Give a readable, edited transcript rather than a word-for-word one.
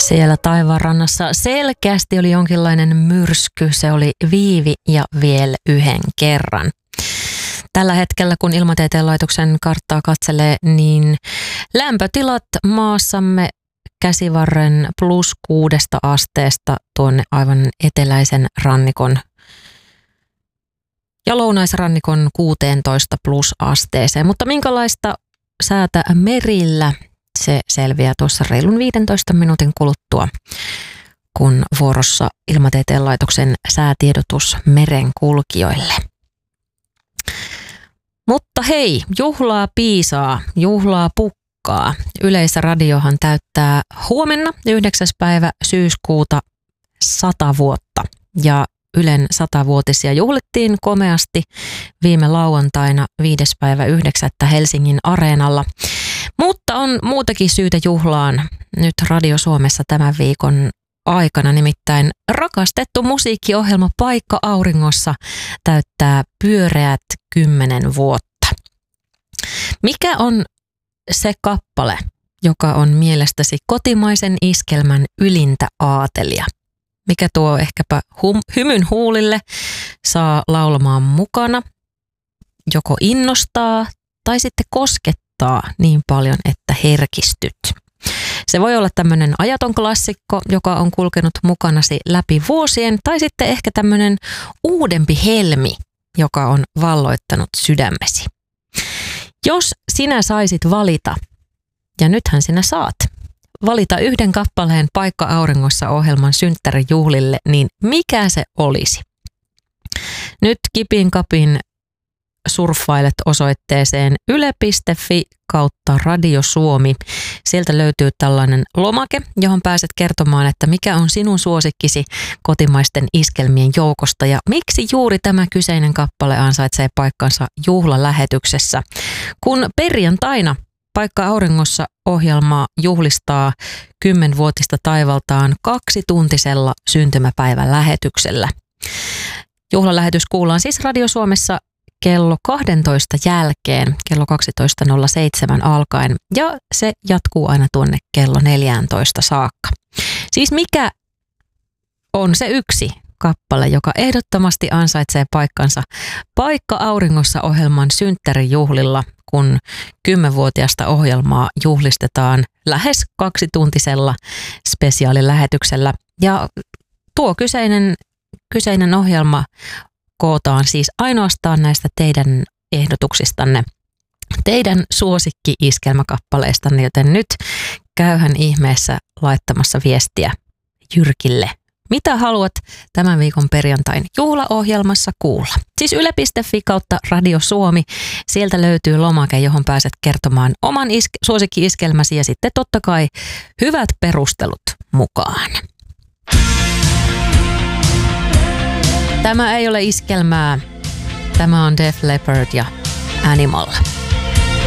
Siellä taivaanrannassa selkeästi oli jonkinlainen myrsky. Se oli Viivi ja vielä yhden kerran. Tällä hetkellä, kun Ilmatieteen laitoksen karttaa katselee, niin lämpötilat maassamme Käsivarren +6 asteesta tuonne aivan eteläisen rannikon ja lounaisrannikon 16 +asteeseen. Mutta minkälaista säätä merillä, se selviää tuossa reilun 15 minuutin kuluttua, kun vuorossa Ilmatieteen laitoksen säätiedotus merenkulkijoille. Mutta hei, juhlaa piisaa, juhlaa pukkaa. Yleisradiohan täyttää huomenna 9. päivä syyskuuta 100 vuotta. Ja Ylen 100-vuotisia juhlittiin komeasti viime lauantaina 5. päivä 9. Helsingin Areenalla. Mutta on muutakin syytä juhlaan nyt Radio Suomessa tämän viikon aikana, nimittäin rakastettu musiikkiohjelma Paikka Auringossa täyttää pyöreät 10 vuotta. Mikä on se kappale, joka on mielestäsi kotimaisen iskelmän ylintä aatelia? Mikä tuo ehkäpä hymyn huulille, saa laulamaan mukana, joko innostaa tai sitten koskettaa niin paljon, että herkistyt? Se voi olla tämmöinen ajaton klassikko, joka on kulkenut mukanasi läpi vuosien, tai sitten ehkä tämmöinen uudempi helmi, joka on valloittanut sydämesi. Jos sinä saisit valita, ja nythän sinä saat, valita yhden kappaleen Paikka Auringossa -ohjelman synttärijuhlille, niin mikä se olisi? Nyt kipin kapin surffailet osoitteeseen yle.fi/Radio Suomi. Sieltä löytyy tällainen lomake, johon pääset kertomaan, että mikä on sinun suosikkisi kotimaisten iskelmien joukosta ja miksi juuri tämä kyseinen kappale ansaitsee paikkansa juhlalähetyksessä. Kun perjantaina Paikka Auringossa -ohjelmaa juhlistaa 10-vuotista taivaltaan 2-tuntisella syntymäpäivän lähetyksellä. Juhlalähetys kuullaan siis Radio Suomessa kello 12 jälkeen, kello 12.07 alkaen, ja se jatkuu aina tuonne kello 14 saakka. Siis mikä on se yksi kappale, joka ehdottomasti ansaitsee paikkansa Paikka Auringossa -ohjelman synttärijuhlilla, kun 10-vuotiaasta ohjelmaa juhlistetaan lähes 2-tuntisella spesiaalilähetyksellä. Ja tuo kyseinen ohjelma kootaan siis ainoastaan näistä teidän ehdotuksistanne, teidän suosikki-iskelmäkappaleistanne, joten nyt käyhän ihmeessä laittamassa viestiä Jyrkille. Mitä haluat tämän viikon perjantain juhlaohjelmassa kuulla? Siis yle.fi/Radio Suomi. Sieltä löytyy lomake, johon pääset kertomaan oman suosikki-iskelmäsi ja sitten totta kai hyvät perustelut mukaan. Tämä ei ole iskelmää. Tämä on Def Leppard ja Animal.